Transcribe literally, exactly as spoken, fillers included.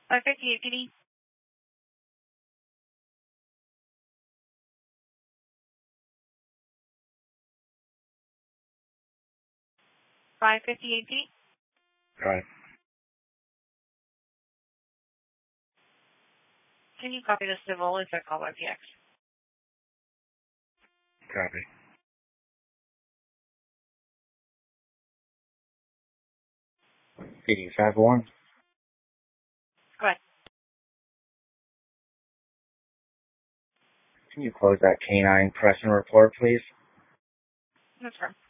five fifty-eight P D. five fifty-eight P D. Got it. Can you copy the civil? Is that called by P X? Copy. P D five one. Go ahead. Can you close that canine press and report, please? That's fine.